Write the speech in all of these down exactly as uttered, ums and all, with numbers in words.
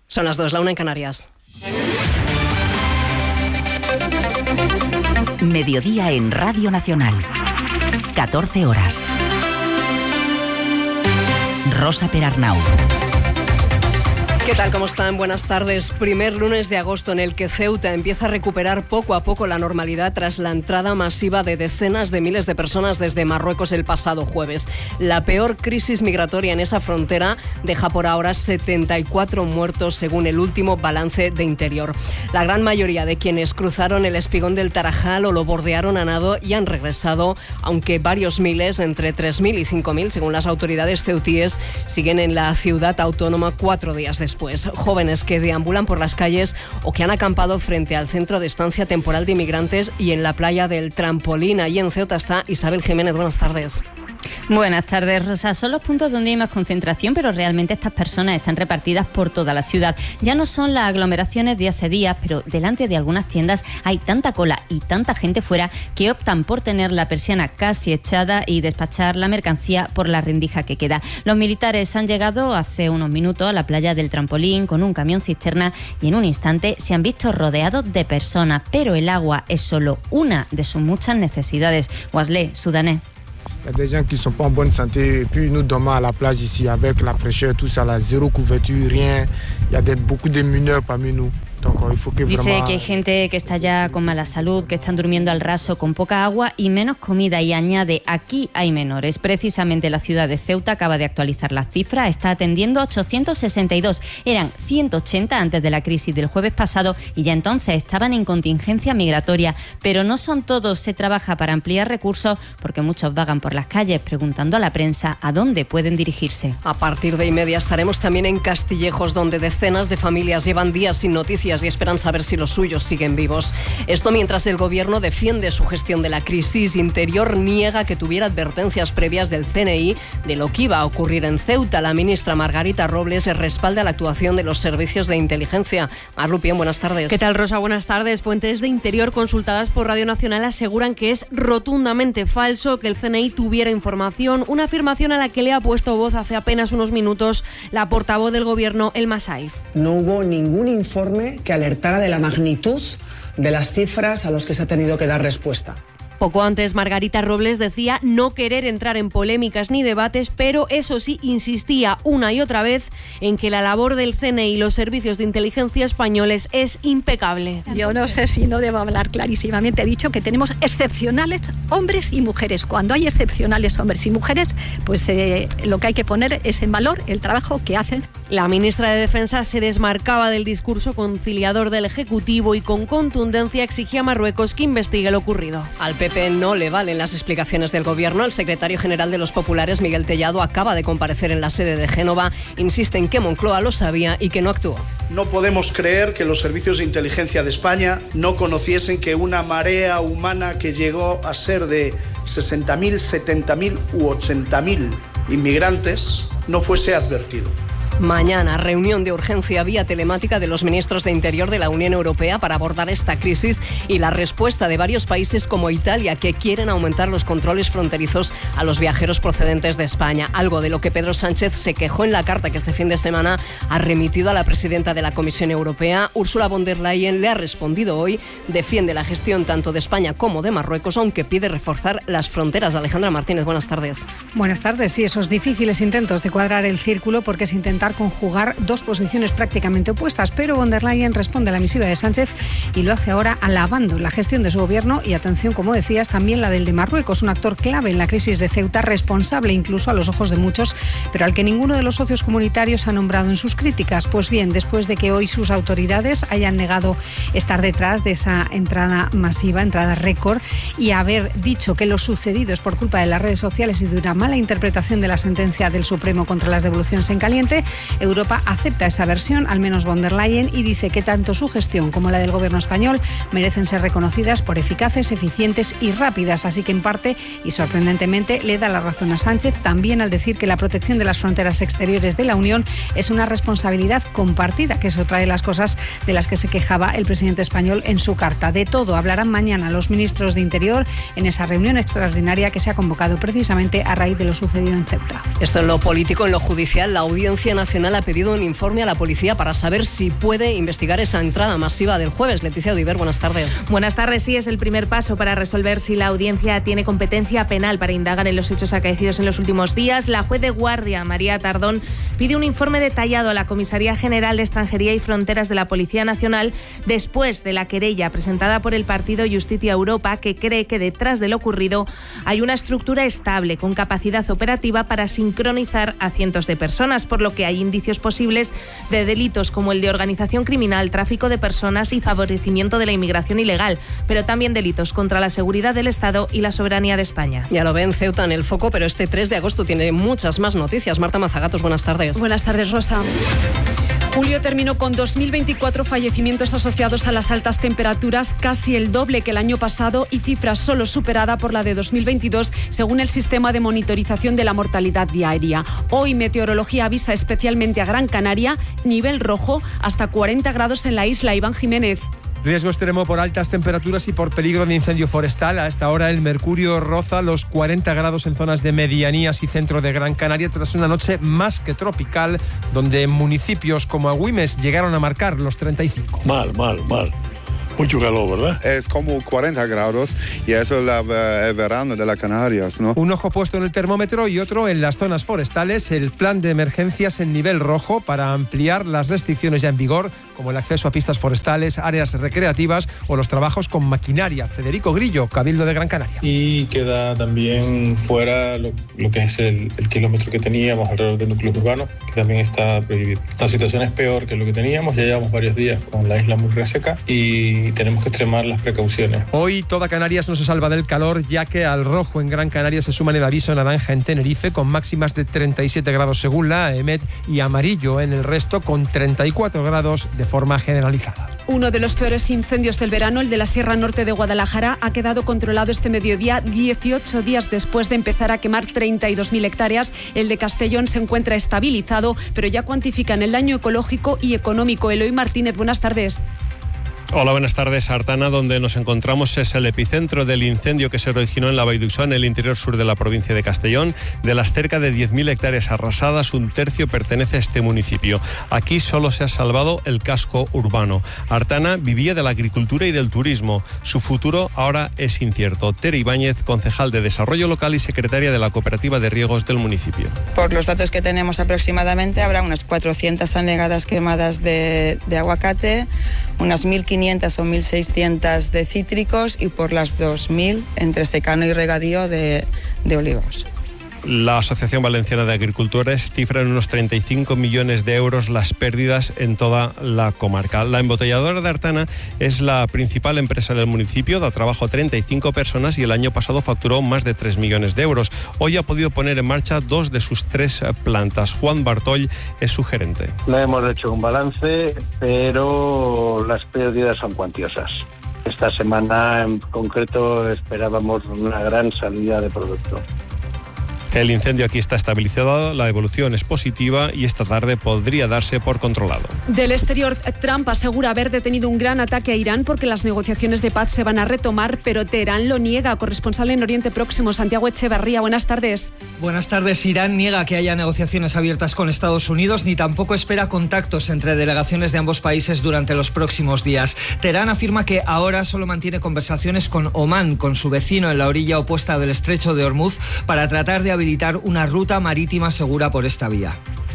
Son las dos, la una en Canarias. Mediodía en Radio Nacional. catorce horas. Rosa Perarnau. ¿Qué tal? ¿Cómo están? Buenas tardes. Primer lunes de agosto en el que Ceuta empieza a recuperar poco a poco la normalidad tras la entrada masiva de decenas de miles de personas desde Marruecos el pasado jueves. La peor crisis migratoria en esa frontera deja por ahora setenta y cuatro muertos según el último balance de Interior. La gran mayoría de quienes cruzaron el espigón del Tarajal o lo bordearon a nado y han regresado, aunque varios miles, entre tres mil y cinco mil, según las autoridades ceutíes, siguen en la ciudad autónoma cuatro días después. Jóvenes que deambulan por las calles o que han acampado frente al centro de estancia temporal de inmigrantes y en la playa del Trampolín. Allí en Ceuta está Isabel Jiménez. Buenas tardes. Buenas tardes, Rosa. Son los puntos donde hay más concentración, pero realmente estas personas están repartidas por toda la ciudad. Ya no son las aglomeraciones de hace días, pero delante de algunas tiendas hay tanta cola y tanta gente fuera que optan por tener la persiana casi echada y despachar la mercancía por la rendija que queda. Los militares han llegado hace unos minutos a la playa del Trampolín con un camión cisterna y en un instante se han visto rodeados de personas, pero el agua es solo una de sus muchas necesidades. Wesley, sudanés. Il y a des gens qui ne sont pas en bonne santé. Et puis nous dormons à la plage ici avec la fraîcheur, tout ça, la zéro couverture, rien. Il y a des, beaucoup de mineurs parmi nous. Dice que hay gente que está ya con mala salud, que están durmiendo al raso con poca agua y menos comida, y añade, aquí hay menores. Precisamente la ciudad de Ceuta acaba de actualizar la cifra, está atendiendo a ochocientos sesenta y dos, eran ciento ochenta antes de la crisis del jueves pasado y ya entonces estaban en contingencia migratoria. Pero no son todos, se trabaja para ampliar recursos porque muchos vagan por las calles preguntando a la prensa a dónde pueden dirigirse. A partir de y media estaremos también en Castillejos, donde decenas de familias llevan días sin noticias y esperan saber si los suyos siguen vivos. Esto mientras el gobierno defiende su gestión de la crisis. Interior niega que tuviera advertencias previas del C N I de lo que iba a ocurrir en Ceuta. La ministra Margarita Robles respalda la actuación de los servicios de inteligencia. Mar Lupien, buenas tardes. ¿Qué tal, Rosa? Buenas tardes. Fuentes de Interior consultadas por Radio Nacional aseguran que es rotundamente falso que el C N I tuviera información, una afirmación a la que le ha puesto voz hace apenas unos minutos la portavoz del gobierno, Elma Saiz. No hubo ningún informe que alertara de la magnitud de las cifras a las que se ha tenido que dar respuesta. Poco antes, Margarita Robles decía no querer entrar en polémicas ni debates, pero eso sí, insistía una y otra vez en que la labor del C N I y los servicios de inteligencia españoles es impecable. Yo no sé si no debo hablar clarísimamente. He dicho que tenemos excepcionales hombres y mujeres. Cuando hay excepcionales hombres y mujeres, pues eh, lo que hay que poner es en valor el trabajo que hacen. La ministra de Defensa se desmarcaba del discurso conciliador del Ejecutivo y con contundencia exigía a Marruecos que investigue lo ocurrido. Al P P no le valen las explicaciones del gobierno. El secretario general de los populares, Miguel Tellado, acaba de comparecer en la sede de Génova. Insiste en que Moncloa lo sabía y que no actuó. No podemos creer que los servicios de inteligencia de España no conociesen que una marea humana que llegó a ser de sesenta mil, setenta mil u ochenta mil inmigrantes no fuese advertido. Mañana, reunión de urgencia vía telemática de los ministros de Interior de la Unión Europea para abordar esta crisis y la respuesta de varios países como Italia, que quieren aumentar los controles fronterizos a los viajeros procedentes de España. Algo de lo que Pedro Sánchez se quejó en la carta que este fin de semana ha remitido a la presidenta de la Comisión Europea. Ursula von der Leyen le ha respondido hoy, defiende la gestión tanto de España como de Marruecos, aunque pide reforzar las fronteras. Alejandra Martínez, buenas tardes. Buenas tardes. Sí, esos difíciles intentos de cuadrar el círculo, porque es intentar conjugar dos posiciones prácticamente opuestas, pero von der Leyen responde a la misiva de Sánchez y lo hace ahora alabando la gestión de su gobierno y, atención, como decías, también la del de Marruecos, un actor clave en la crisis de Ceuta, responsable incluso a los ojos de muchos, pero al que ninguno de los socios comunitarios ha nombrado en sus críticas. Pues bien, después de que hoy sus autoridades hayan negado estar detrás de esa entrada masiva, entrada récord, y haber dicho que lo sucedido es por culpa de las redes sociales y de una mala interpretación de la sentencia del Supremo contra las devoluciones en caliente, Europa acepta esa versión, al menos von der Leyen, y dice que tanto su gestión como la del gobierno español merecen ser reconocidas por eficaces, eficientes y rápidas. Así que, en parte y sorprendentemente, le da la razón a Sánchez también al decir que la protección de las fronteras exteriores de la Unión es una responsabilidad compartida, que es otra de las cosas de las que se quejaba el presidente español en su carta. De todo hablarán mañana los ministros de Interior en esa reunión extraordinaria que se ha convocado precisamente a raíz de lo sucedido en Ceuta. Esto en lo político. En lo judicial, la Audiencia Nacional ha pedido un informe a la policía para saber si puede investigar esa entrada masiva del jueves. Leticia Odiver, buenas tardes. Buenas tardes. Sí, es el primer paso para resolver si la audiencia tiene competencia penal para indagar en los hechos acaecidos en los últimos días. La juez de guardia, María Tardón, pide un informe detallado a la Comisaría General de Extranjería y Fronteras de la Policía Nacional después de la querella presentada por el partido Justicia Europa, que cree que detrás de lo ocurrido hay una estructura estable con capacidad operativa para sincronizar a cientos de personas, por lo que hay indicios posibles de delitos como el de organización criminal, tráfico de personas y favorecimiento de la inmigración ilegal, pero también delitos contra la seguridad del Estado y la soberanía de España. Ya lo ven, Ceuta en el foco, pero este tres de agosto tiene muchas más noticias. Marta Mazagatos, buenas tardes. Buenas tardes, Rosa. Julio terminó con dos mil veinticuatro fallecimientos asociados a las altas temperaturas, casi el doble que el año pasado y cifra solo superada por la de dos mil veintidós, según el sistema de monitorización de la mortalidad diaria. Hoy Meteorología avisa especialmente a Gran Canaria, nivel rojo, hasta cuarenta grados en la isla. Iván Jiménez. Riesgo extremo por altas temperaturas y por peligro de incendio forestal. A esta hora el mercurio roza los cuarenta grados en zonas de medianías y centro de Gran Canaria tras una noche más que tropical, donde municipios como Agüimes llegaron a marcar los treinta y cinco. Mal, mal, mal. Mucho calor, ¿verdad? Es como cuarenta grados y eso es la, el verano de las Canarias, ¿no? Un ojo puesto en el termómetro y otro en las zonas forestales. El plan de emergencias en nivel rojo para ampliar las restricciones ya en vigor, como el acceso a pistas forestales, áreas recreativas o los trabajos con maquinaria. Federico Grillo, Cabildo de Gran Canaria. Y queda también fuera lo, lo que es el, el kilómetro que teníamos alrededor de núcleos urbanos, que también está prohibido. La situación es peor que lo que teníamos. Ya llevamos varios días con la isla muy reseca y tenemos que extremar las precauciones. Hoy toda Canarias no se salva del calor, ya que al rojo en Gran Canaria se suman el aviso naranja en Tenerife con máximas de treinta y siete grados según la AEMET y amarillo en el resto con treinta y cuatro grados de forma generalizada. Uno de los peores incendios del verano, el de la Sierra Norte de Guadalajara, ha quedado controlado este mediodía, dieciocho días después de empezar a quemar treinta y dos mil hectáreas. El de Castellón se encuentra estabilizado, pero ya cuantifican el daño ecológico y económico. Eloy Martínez, buenas tardes. Hola, buenas tardes. Artana, donde nos encontramos, es el epicentro del incendio que se originó en la Vall d'Uixó, en el interior sur de la provincia de Castellón. De las cerca de diez mil hectáreas arrasadas, un tercio pertenece a este municipio. Aquí solo se ha salvado el casco urbano. Artana vivía de la agricultura y del turismo. Su futuro ahora es incierto. Tere Ibáñez, concejal de Desarrollo Local y secretaria de la Cooperativa de Riegos del municipio. Por los datos que tenemos aproximadamente, habrá unas cuatrocientas toneladas quemadas de, de aguacate, unas mil quinientas o mil seiscientas de cítricos y por las dos mil entre secano y regadío de, de olivos. La Asociación Valenciana de Agricultores cifra en unos treinta y cinco millones de euros las pérdidas en toda la comarca. La embotelladora de Artana es la principal empresa del municipio, da trabajo a treinta y cinco personas y el año pasado facturó más de tres millones de euros. Hoy ha podido poner en marcha dos de sus tres plantas. Juan Bartoll es su gerente. No hemos hecho un balance, pero las pérdidas son cuantiosas. Esta semana en concreto esperábamos una gran salida de producto. El incendio aquí está estabilizado, la evolución es positiva y esta tarde podría darse por controlado. Del exterior, Trump asegura haber detenido un gran ataque a Irán porque las negociaciones de paz se van a retomar, pero Teherán lo niega. Corresponsal en Oriente Próximo, Santiago Echeverría, buenas tardes. Buenas tardes. Irán niega que haya negociaciones abiertas con Estados Unidos ni tampoco espera contactos entre delegaciones de ambos países durante los próximos días. Teherán afirma que ahora solo mantiene conversaciones con Omán, con su vecino en la orilla opuesta del estrecho de Hormuz, para tratar de habilitar una ruta marítima segura por esta vía.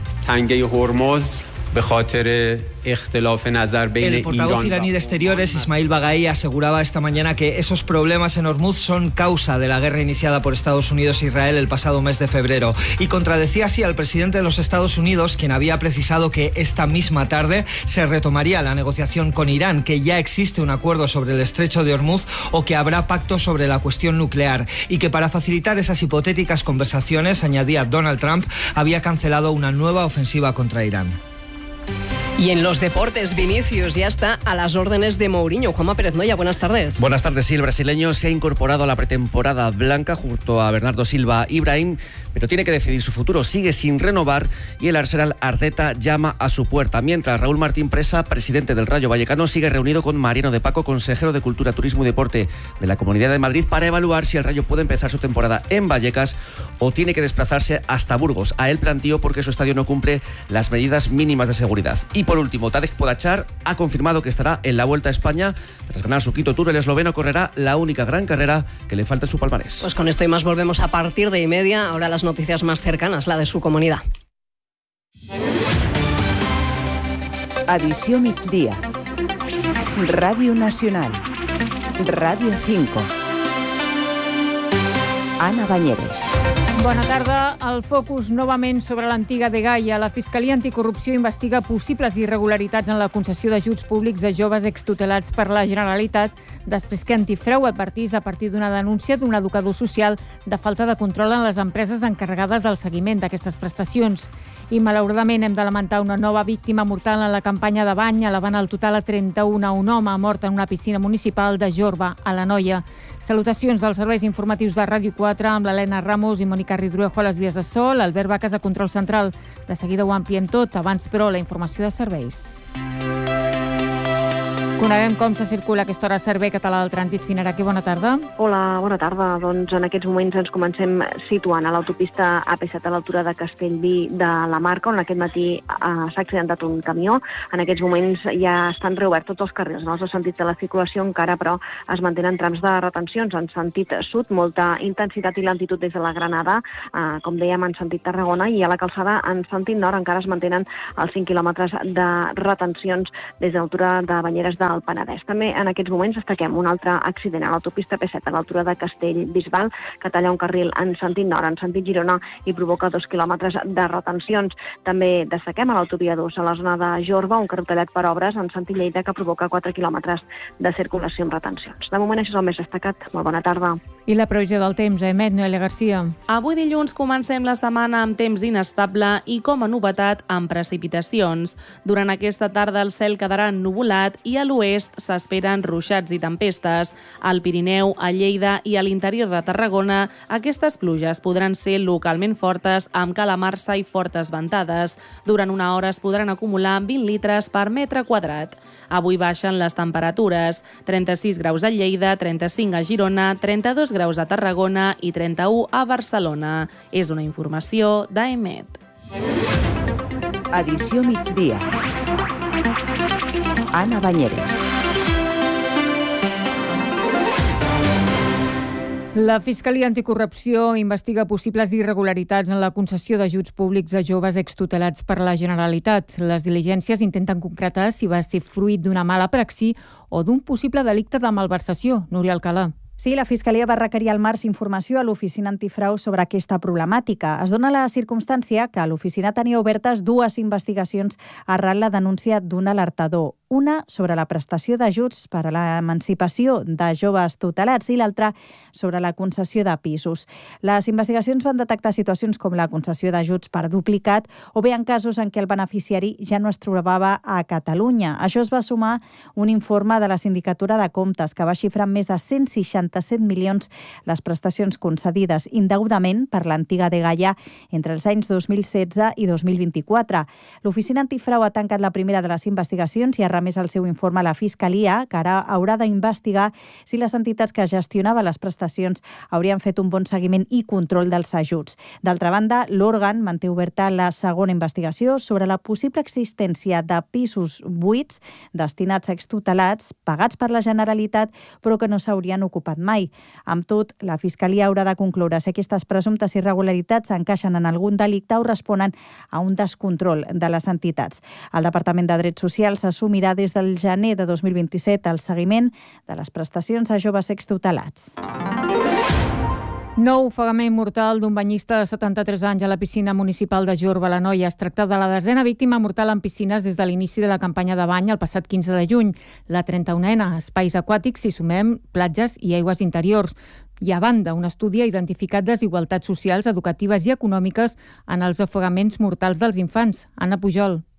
El portavoz iraní de Exteriores, Ismail Baghai, aseguraba esta mañana que esos problemas en Hormuz son causa de la guerra iniciada por Estados Unidos e Israel el pasado mes de febrero, y contradecía así al presidente de los Estados Unidos, quien había precisado que esta misma tarde se retomaría la negociación con Irán, que ya existe un acuerdo sobre el estrecho de Hormuz o que habrá pacto sobre la cuestión nuclear, y que para facilitar esas hipotéticas conversaciones, añadía Donald Trump, había cancelado una nueva ofensiva contra Irán. Y en los deportes, Vinicius ya está a las órdenes de Mourinho. Juanma Pérez Noya, buenas tardes. Buenas tardes, sí, el brasileño se ha incorporado a la pretemporada blanca junto a Bernardo Silva y Brahim, pero tiene que decidir su futuro. Sigue sin renovar y el Arsenal Arteta llama a su puerta. Mientras, Raúl Martín Presa, presidente del Rayo Vallecano, sigue reunido con Mariano de Paco, consejero de Cultura, Turismo y Deporte de la Comunidad de Madrid, para evaluar si el Rayo puede empezar su temporada en Vallecas o tiene que desplazarse hasta Burgos. A él planteó porque su estadio no cumple las medidas mínimas de seguridad. Y por último, Tadej Pogačar ha confirmado que estará en la Vuelta a España. Tras ganar su quinto Tour, el esloveno correrá la única gran carrera que le falta en su palmarés. Pues con esto y más volvemos a partir de y media. Ahora las noticias más cercanas, la de su comunidad. Edició migdia. Ràdio Nacional. Ràdio cinco. Anna Banyeres. Bona tarda. El focus novament sobre l'antiga dgaia. La Fiscalia Anticorrupció investiga possibles irregularitats en la concessió d'ajuts públics a joves extutelats per la Generalitat després que Antifreu advertís a partir d'una denúncia d'un educador social de falta de control en les empreses encarregades del seguiment d'aquestes prestacions. I malauradament hem de lamentar una nova víctima mortal en la campanya de bany, elevant el total a trenta-un a un home mort en una piscina municipal de Jorba, a l'Anoia. Salutacions dels serveis informatius de Ràdio quatre amb l'Helena Ramos i Mònica Ridruejo a les vies de so, l'Albert Vacas a control central. De seguida ho ampliem tot, abans però la informació de serveis. Coneguem com se circula a aquesta hora Servei Català del Trànsit. Finarà aquí, bona tarda. Hola, bona tarda. Doncs en aquests moments ens comencem situant a l'autopista A P set a l'altura de Castellví de la Marca, on aquest matí eh, s'ha accidentat un camió. En aquests moments ja estan reoberts tots els carrils. En el sentit de la circulació encara, però, es mantenen trams de retencions en sentit sud, molta intensitat i lentitud des de la Granada, eh, com dèiem, en sentit Tarragona, i a la calçada en sentit nord encara es mantenen els cinc quilòmetres de retencions des de l'altura de Banyeres del Penedès. També en aquests moments destaquem un altre accident a l'autopista A P set a l'altura de Castellbisbal, que talla un carril en sentit nord, en sentit Girona, i provoca dos quilòmetres de retencions. També destaquem a l'autovia dos, a la zona de Jorba, un carril tallat per obres en sentit Lleida, que provoca quatre quilòmetres de circulació amb retencions. De moment això és el més destacat. Molt bona tarda. I la previsió del temps, emet Noelia Garcia. Avui dilluns comencem la setmana amb temps inestable i, com a novetat, amb precipitacions. Durant aquesta tarda el cel quedarà ennuvolat i a l'oest s'esperen ruixats i tempestes. Al Pirineu, a Lleida i a l'interior de Tarragona, aquestes pluges podran ser localment fortes amb calamarsa i fortes ventades. Durant una hora es podran acumular vint litres per metre quadrat. Avui baixen les temperatures. trenta-sis graus a Lleida, trenta-cinc a Girona, trenta-dos graus a Tarragona i trenta-u a Barcelona. És una informació d'Emet. Edició migdia. Anna Banyeres. La Fiscalia Anticorrupció investiga possibles irregularitats en la concessió d'ajuts públics a joves extutelats per la Generalitat. Les diligències intenten concretar si va ser fruit d'una mala praxi o d'un possible delicte de malversació. Núria Alcalà. Sí, la Fiscalia va requerir al març informació a l'Oficina Antifrau sobre aquesta problemàtica. Es dona la circumstància que l'oficina tenia obertes dues investigacions arran la denúncia d'un alertador. Una sobre la prestació d'ajuts per a l'emancipació de joves tutelats i l'altra sobre la concessió de pisos. Les investigacions van detectar situacions com la concessió d'ajuts per duplicat o bé en casos en què el beneficiari ja no es trobava a Catalunya. Això es va sumar un informe de la Sindicatura de Comptes que va xifrar més de cent seixanta-set milions les prestacions concedides indegudament per l'antiga dgaia entre els anys dos mil setze i dos mil vint-i-quatre. L'Oficina Antifrau ha tancat la primera de les investigacions i ha remès el seu informe a la Fiscalia, que ara haurà d'investigar si les entitats que gestionaven les prestacions haurien fet un bon seguiment i control dels ajuts. D'altra banda, l'òrgan manté oberta la segona investigació sobre la possible existència de pisos buits destinats a extutelats pagats per la Generalitat però que no s'haurien ocupat mai. Amb tot, la Fiscalia haurà de concloure si aquestes presumptes irregularitats encaixen en algun delicte o responen a un descontrol de les entitats. El Departament de Drets Socials assumirà des del gener de dos mil vint-i-set el seguiment de les prestacions a joves extutelats. Nou ofegament mortal d'un banyista de setanta-tres anys a la piscina municipal de Jorba, a l'Anoia. Es tracta de la desena víctima mortal en piscines des de l'inici de la campanya de bany el passat quinze de juny. La trenta-unena, espais aquàtics, si sumem platges i aigües interiors. I a banda, un estudi ha identificat desigualtats socials, educatives i econòmiques en els ofegaments mortals dels infants. Anna Pujol.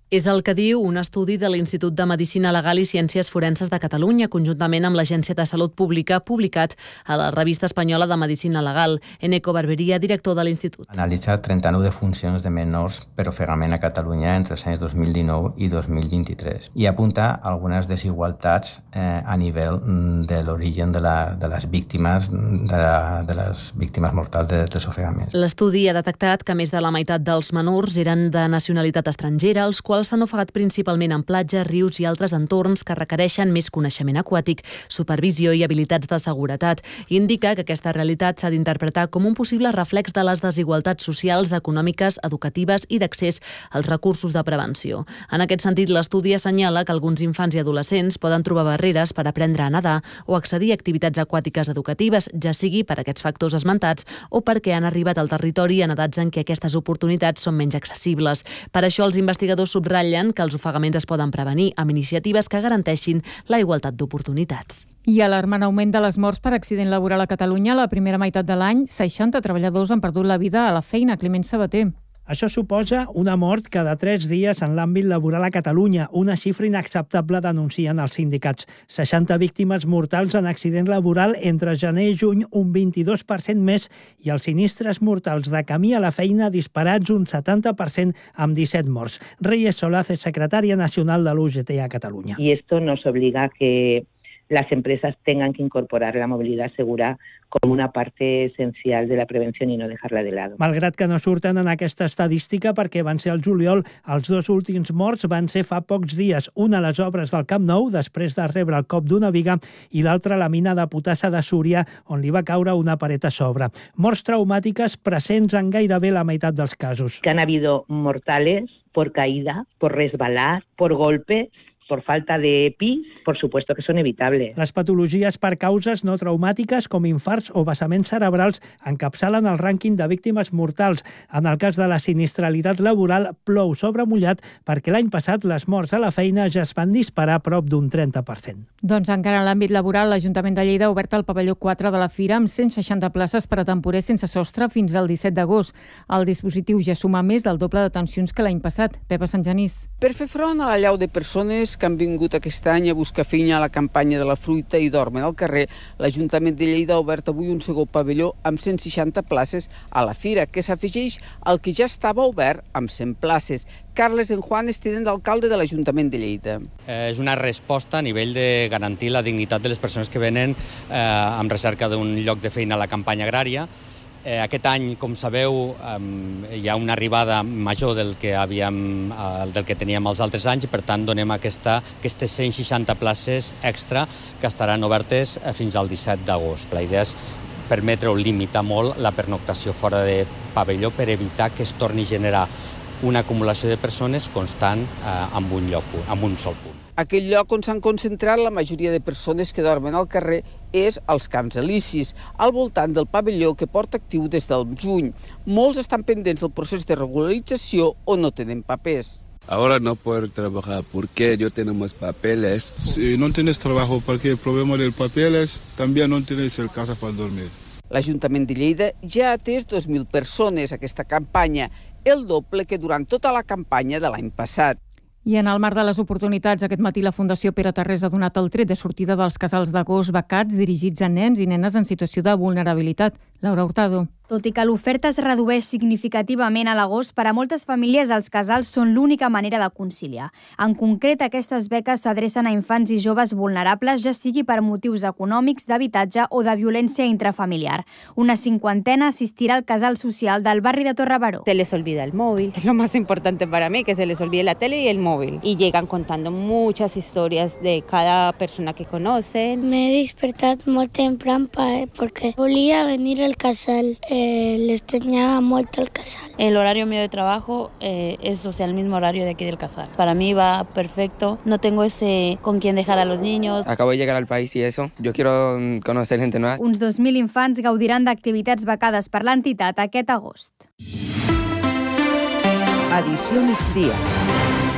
És el que diu un estudi de l'Institut de Medicina Legal i Ciències Forenses de Catalunya, conjuntament amb l'Agència de Salut Pública, publicat a la Revista Espanyola de Medicina Legal. Eneko Barberia, director de l'Institut. Analitza trenta-nou defuncions de menors per ofegament a Catalunya entre els anys dos mil dinou i dos mil vint-i-tres i apunta algunes desigualtats eh, a nivell de l'origen de, la, de les víctimes de, la, de les víctimes mortals de, dels ofegaments. L'estudi ha detectat que més de la meitat dels menors eren de nacionalitat estrangera, els quals s'han ofegat principalment en platges, rius i altres entorns que requereixen més coneixement aquàtic, supervisió i habilitats de seguretat. Indica que aquesta realitat s'ha d'interpretar com un possible reflex de les desigualtats socials, econòmiques, educatives i d'accés als recursos de prevenció. En aquest sentit, l'estudi assenyala que alguns infants i adolescents poden trobar barreres per aprendre a nedar o accedir a activitats aquàtiques educatives, ja sigui per aquests factors esmentats o perquè han arribat al territori en edats en què aquestes oportunitats són menys accessibles. Per això, els investigadors subratllen que els ofegaments es poden prevenir amb iniciatives que garanteixin la igualtat d'oportunitats. I alarmant augment de les morts per accident laboral a Catalunya, la primera meitat de l'any, seixanta treballadors han perdut la vida a la feina. Climent Sabater. Això suposa una mort cada tres dies en l'àmbit laboral a Catalunya, una xifra inacceptable, denuncien els sindicats. seixanta víctimes mortals en accident laboral entre gener i juny, un vint-i-dos per cent més, i els sinistres mortals de camí a la feina disparats un setanta per cent amb disset morts. Reyes Solaz és secretària nacional de l'U G T a Catalunya. Y esto nos obliga a que las empresas tengan que incorporar la movilidad segura com una parte esencial de la prevenció i no dejar-la de lado. Malgrat que no surten en aquesta estadística perquè van ser al juliol, els dos últims morts van ser fa pocs dies. Una a les obres del Camp Nou, després de rebre el cop d'una viga, i l'altra a la mina de potassa de Súria, on li va caure una paret a sobre. Morts traumàtiques presents en gairebé la meitat dels casos. Que han habido mortales por caída, por resbalar, por golpes, por falta de E P I, por supuesto que son evitables. Les patologies per causes no traumàtiques com infarts o vessaments cerebrals encapçalen el rànquing de víctimes mortals. En el cas de la sinistralitat laboral, plou sobre mullat perquè l'any passat les morts a la feina ja es van disparar a prop d'un trenta per cent. Doncs encara en l'àmbit laboral, l'Ajuntament de Lleida ha obert el pavelló quatre de la Fira amb cent seixanta places per a temporers sense sostre fins al disset d'agost. El dispositiu ja suma més del doble d'atencions que l'any passat. Pepa Sant Genís. Per fer front a l'allau de persones que han vingut aquest any a buscar feina a la campanya de la fruita i dormen al carrer, l'Ajuntament de Lleida ha obert avui un segon pavelló amb cent seixanta places a la Fira, que s'afegeix al que ja estava obert amb cent places. Carles Enjuan és tinent d'alcalde de l'Ajuntament de Lleida. Eh, és una resposta a nivell de garantir la dignitat de les persones que venen eh, en recerca d'un lloc de feina a la campanya agrària. Eh, aquest any, com sabeu, eh, hi ha una arribada major del que, havíem, eh, del que teníem els altres anys i, per tant, donem aquesta, aquestes cent seixanta places extra que estaran obertes eh, fins al disset d'agost. La idea és permetre o limitar molt la pernoctació fora de pavelló per evitar que es torni a generar una acumulació de persones constant eh, en un lloc, en un sol punt. Aquell lloc on s'han concentrat la majoria de persones que dormen al carrer és als Camps Elisis, al voltant del pavelló que porta actiu des del juny. Molts estan pendents del procés de regularització o no tenen papers. Ahora no puedo trabajar porque yo tenemos papeles. Si no tienes trabajo porque el problema del papeles, también no tienes el casa para dormir. L'Ajuntament de Lleida ja ha atès dos mil persones a aquesta campanya, el doble que durant tota la campanya de l'any passat. I en el marc de les oportunitats, aquest matí la Fundació Pere Tarrés ha donat el tret de sortida dels casals d'agost becats dirigits a nens i nenes en situació de vulnerabilitat. Laura Hurtado. Tot i que l'oferta es redueix significativament a l'agost, per a moltes famílies els casals són l'única manera de conciliar. En concret, aquestes beques s'adrecen a infants i joves vulnerables, ja sigui per motius econòmics, d'habitatge o de violència intrafamiliar. Una cinquantena assistirà al casal social del barri de Torre Baró. Se les olvida el móvil, es lo más importante para mí, que se les olvide la tele y el móvil. Y llegan contando muchas historias de cada persona que conocen. Me he despertat molt tempran perquè volia venir al casal. Eh, les extrañaba mucho el casal. El horario mío de trabajo eh, es o sea, el mismo horario de aquí del casal. Para mí va perfecto. No tengo ese con quién dejar a los niños. Acabo de llegar al país y eso. Yo quiero conocer gente nueva. Uns dos mil infants gaudiran d'activitats becades per l'entitat aquest agost. Edició migdia.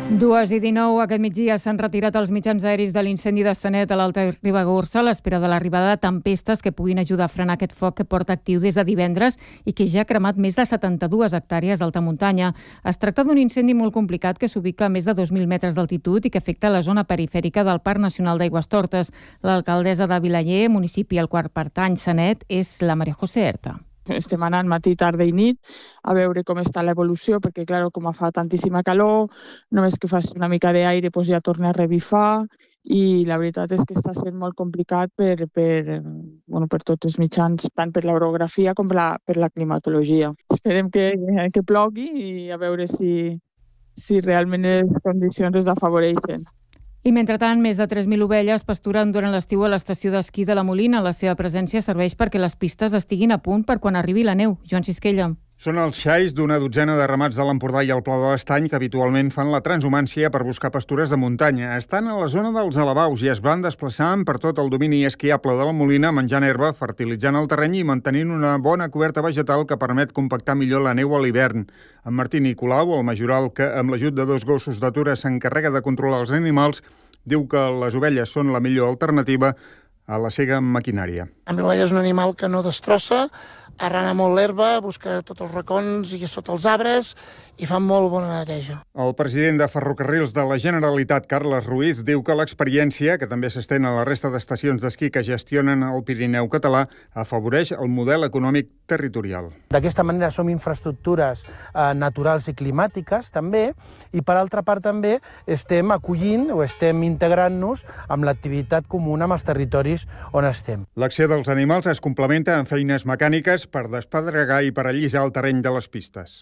Dues i dinou, aquest migdia s'han retirat els mitjans aeris de l'incendi de Sanet a l'Alta Ribagorça a l'espera de l'arribada de tempestes que puguin ajudar a frenar aquest foc que porta actiu des de divendres i que ja ha cremat més de setanta-dues hectàrees d'alta muntanya. Es tracta d'un incendi molt complicat que s'ubica a més de dos mil metres d'altitud i que afecta la zona perifèrica del Parc Nacional d'Aigüestortes. L'alcaldessa de Vilaller, municipi al qual pertany Sanet, és la Maria José Erta. Estem anant matí, tarda i nit a veure com està l'evolució, perquè clar, com fa tantíssima calor, només que faci una mica d'aire doncs ja torna a revifar, i la veritat és que està sent molt complicat per, per, bueno, per tots els mitjans, tant per l'orografia com per la, per la climatologia. Esperem que, que plogui i a veure si, si realment les condicions es afavoreixen. I mentrestant, més de tres mil ovelles pasturen durant l'estiu a l'estació d'esquí de la Molina. La seva presència serveix perquè les pistes estiguin a punt per quan arribi la neu. Joan Sisquella. Són els xais d'una dotzena de ramats de l'Empordà i el Pla de l'Estany que habitualment fan la transhumància per buscar pastures de muntanya. Estan a la zona dels alabaus i es van desplaçant per tot el domini esquiable de la Molina, menjant herba, fertilitzant el terreny i mantenint una bona coberta vegetal que permet compactar millor la neu a l'hivern. En Martí Nicolau, el majoral que amb l'ajut de dos gossos d'atura s'encarrega de controlar els animals, diu que les ovelles són la millor alternativa a la sega amb maquinària. L'ovella és un animal que no destrossa, arrana molt l'herba, busca tots els racons i sota els arbres i fa molt bona neteja. El president de Ferrocarrils de la Generalitat, Carles Ruiz, diu que l'experiència, que també s'estén a la resta d'estacions d'esquí que gestionen el Pirineu català, afavoreix el model econòmic territorial. D'aquesta manera som infraestructures eh, naturals i climàtiques també, i per altra part també estem acollint o estem integrant-nos amb l'activitat comuna amb els territoris on estem. L'acció dels animals es complementa amb feines mecàniques per despedregar i per allisar el terreny de les pistes.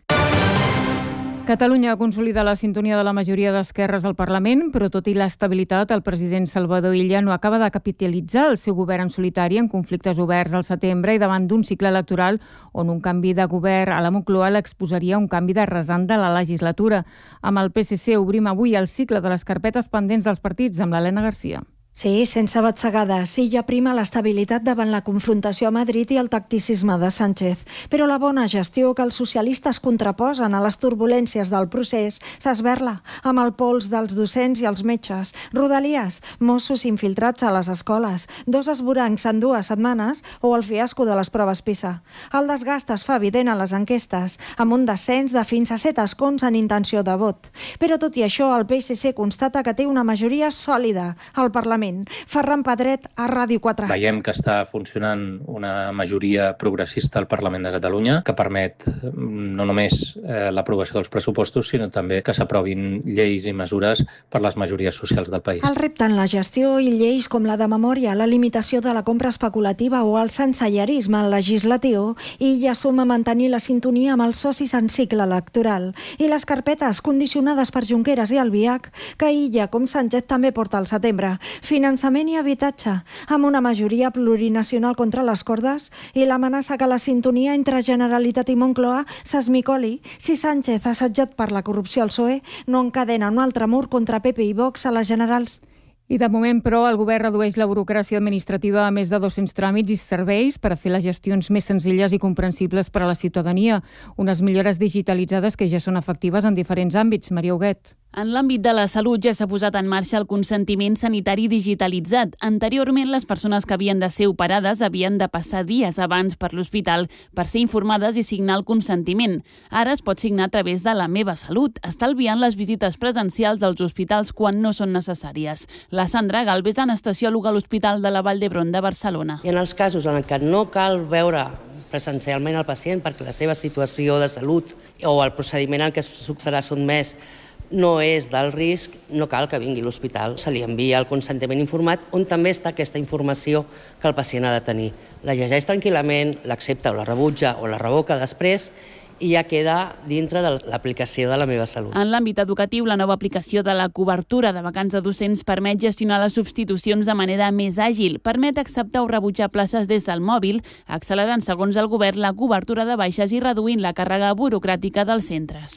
Catalunya consolida la sintonia de la majoria d'esquerres al Parlament, però tot i l'estabilitat, el president Salvador Illa no acaba de capitalitzar el seu govern en solitari en conflictes oberts al setembre i davant d'un cicle electoral on un canvi de govern a la Moncloa l'exposaria un canvi de rasant de la legislatura. Amb el P S C obrim avui el cicle de les carpetes pendents dels partits amb l'Helena Garcia. Sí, sense batzegades. Sí, ja prima l'estabilitat davant la confrontació a Madrid i el tacticisme de Sánchez. Però la bona gestió que els socialistes contraposen a les turbulències del procés s'esberla amb el pols dels docents i els metges, Rodalies, Mossos infiltrats a les escoles, dos esvorancs en dues setmanes o el fiasco de les proves PISA. El desgast es fa evident a les enquestes, amb un descens de fins a set escons en intenció de vot. Però tot i això, el P S C constata que té una majoria sòlida al Parlament. Ferran Pedret, a Ràdio quatre. Veiem que està funcionant una majoria progressista al Parlament de Catalunya que permet no només eh, l'aprovació dels pressupostos, sinó també que s'aprovin lleis i mesures per les majories socials del país. El repte en la gestió i lleis com la de memòria, la limitació de la compra especulativa o el sensellarisme legislatiu, i ja som a mantenir la sintonia amb els socis en cicle electoral i les carpetes condicionades per Junqueras i Albiach, que Illa, com Sánchez, també porta al setembre. Finançament i habitatge, amb una majoria plurinacional contra les cordes i l'amenaça que la sintonia entre Generalitat i Moncloa s'esmicoli si Sánchez, assetjat per la corrupció al P S O E, no encadena un altre mur contra P P i Vox a les generals. I de moment, però, el govern redueix la burocràcia administrativa a més de dos-cents tràmits i serveis per a fer les gestions més senzilles i comprensibles per a la ciutadania. Unes millores digitalitzades que ja són efectives en diferents àmbits. Maria Huguet. En l'àmbit de la salut ja s'ha posat en marxa el consentiment sanitari digitalitzat. Anteriorment, les persones que havien de ser operades havien de passar dies abans per l'hospital per ser informades i signar el consentiment. Ara es pot signar a través de La Meva Salut, estalviant les visites presencials dels hospitals quan no són necessàries. La Sandra Galvez, anestesiòloga a l'Hospital de la Vall d'Hebron de Barcelona. I en els casos en què no cal veure presencialment el pacient perquè la seva situació de salut o el procediment en què serà sotmès no és del risc, no cal que vingui a l'hospital. Se li envia el consentiment informat on també està aquesta informació que el pacient ha de tenir. La llegeix tranquil·lament, l'accepta o la rebutja o la revoca després i ja queda dintre de l'aplicació de La Meva Salut. En l'àmbit educatiu, la nova aplicació de la cobertura de vacants de docents permet gestionar les substitucions de manera més àgil, permet acceptar o rebutjar places des del mòbil, accelerant, segons el govern, la cobertura de baixes i reduint la càrrega burocràtica dels centres.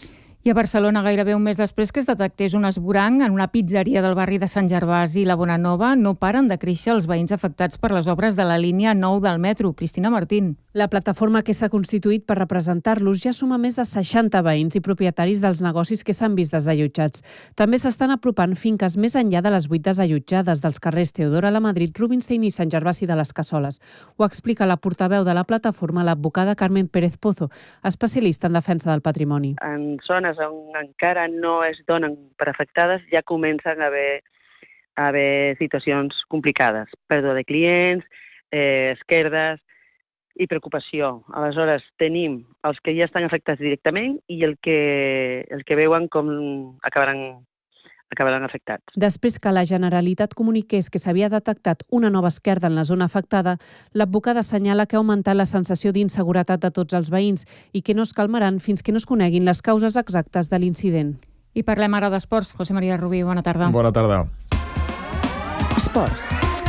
I a Barcelona, gairebé un mes després que es detectés un esvoranc en una pizzeria del barri de Sant Gervasi i la Bonanova, no paren de créixer els veïns afectats per les obres de la línia nou del metro. Cristina Martín. La plataforma que s'ha constituït per representar-los ja suma més de seixanta veïns i propietaris dels negocis que s'han vist desallotjats. També s'estan apropant finques més enllà de les vuit desallotjades dels carrers Teodora Lamadrid, Rubinstein i Sant Gervasi de les Cassoles. Ho explica la portaveu de la plataforma, l'advocada Carmen Pérez Pozo, especialista en defensa del patrimoni. En zones on encara no es donen per afectades ja comencen a haver, a haver situacions complicades. Pèrdua de clients, eh, esquerdes i preocupació. Aleshores, tenim els que ja estan afectats directament i el que, el que veuen com acabaran acabaran afectats. Després que la Generalitat comuniqués que s'havia detectat una nova esquerda en la zona afectada, l'advocada assenyala que ha augmentat la sensació d'inseguretat de tots els veïns i que no es calmaran fins que no es coneguin les causes exactes de l'incident. I parlem ara d'esports. José María Rubí, bona tarda. Bona tarda. Esports.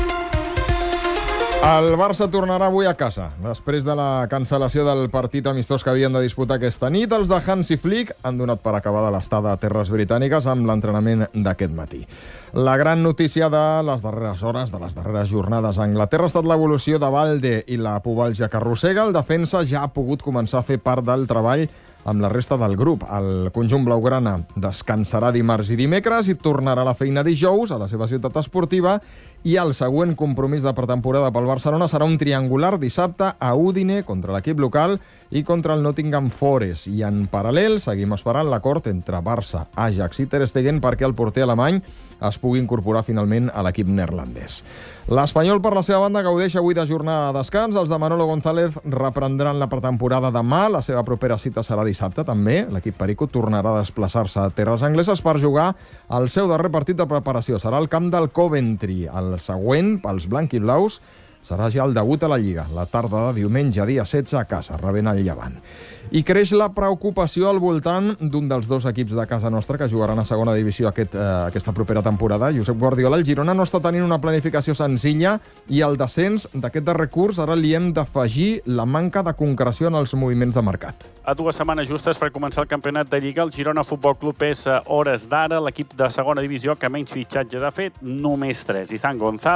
El Barça tornarà avui a casa. Després de la cancel·lació del partit amistós que havien de disputar aquesta nit, els de Hansi Flick han donat per acabada l'estada a terres britàniques amb l'entrenament d'aquest matí. La gran notícia de les darreres hores, de les darreres jornades a Anglaterra, ha estat l'evolució de Balde i la pubalgia que arrossega. El defensa ja ha pogut començar a fer part del treball amb la resta del grup. El conjunt blaugrana descansarà dimarts i dimecres i tornarà a la feina dijous a la seva ciutat esportiva, i el següent compromís de pretemporada pel Barcelona serà un triangular dissabte a Udine contra l'equip local i contra el Nottingham Forest. I en paral·lel seguim esperant l'acord entre Barça, Ajax i Ter Stegen perquè el porter alemany es pugui incorporar finalment a l'equip neerlandès. L'Espanyol, per la seva banda, gaudeix avui de jornada de descans. Els de Manolo González reprendran la pretemporada demà. La seva propera cita serà dissabte, també. L'equip perico tornarà a desplaçar-se a terres angleses per jugar el seu darrer partit de preparació. Serà al camp del Coventry. El següent, pels blanc-i-blaus, serà ja el debut a la Lliga, la tarda de diumenge, dia setze, a casa, rebent el Llevant. I creix la preocupació al voltant d'un dels dos equips de casa nostra que jugaran a segona divisió aquest, eh, aquesta propera temporada. Josep Guardiola, el Girona no està tenint una planificació senzilla i el descens d'aquest darrer curs ara li hem d'afegir la manca de concreció en els moviments de mercat. A dues setmanes justes per començar el campionat de Lliga, el Girona Futbol Club és a hores d'ara l'equip de segona divisió que menys fitxatges ha fet, només tres. Izan González,